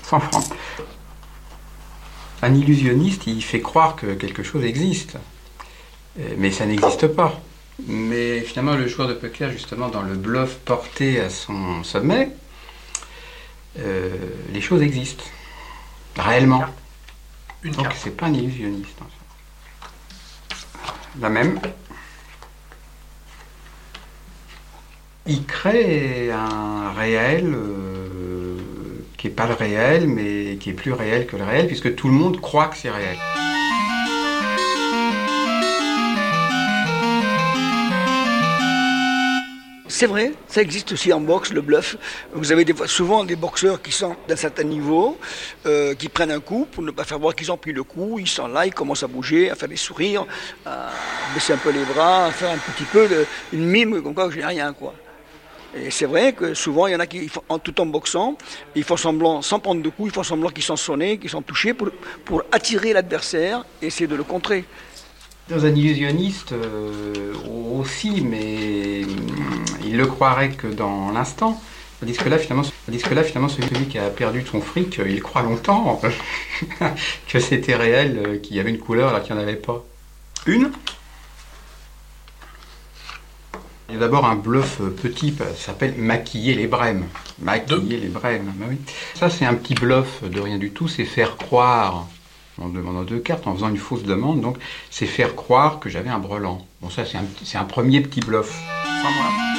100 francs. Un illusionniste, il fait croire que quelque chose existe, mais ça n'existe pas. Mais finalement, le joueur de poker, justement, dans le bluff porté à son sommet, les choses existent, réellement. Donc c'est pas un illusionniste. En fait. La même. Il crée un réel qui n'est pas le réel, mais qui est plus réel que le réel, puisque tout le monde croit que c'est réel. C'est vrai, ça existe aussi en boxe, le bluff. Vous avez souvent des boxeurs qui sont d'un certain niveau, qui prennent un coup pour ne pas faire voir qu'ils ont pris le coup. Ils sont là, ils commencent à bouger, à faire des sourires, à baisser un peu les bras, à faire un petit peu une mime comme quoi j'ai rien, quoi. Et c'est vrai que souvent, il y en a qui, tout en boxant, ils font semblant, sans prendre de coups, ils font semblant qu'ils sont sonnés, qu'ils sont touchés pour attirer l'adversaire et essayer de le contrer. Dans un illusionniste aussi, mais il le croirait que dans l'instant. Tandis que là, finalement, celui qui a perdu son fric, il croit longtemps que c'était réel, qu'il y avait une couleur alors qu'il n'y en avait pas. Une. Il y a d'abord un bluff petit, ça s'appelle maquiller les brèmes. Maquiller les brèmes, bah oui. Ça, c'est un petit bluff de rien du tout, c'est faire croire, en demandant 2 cartes, en faisant une fausse demande, donc c'est faire croire que j'avais un brelan. Bon, ça, c'est un premier petit bluff. Sans moi.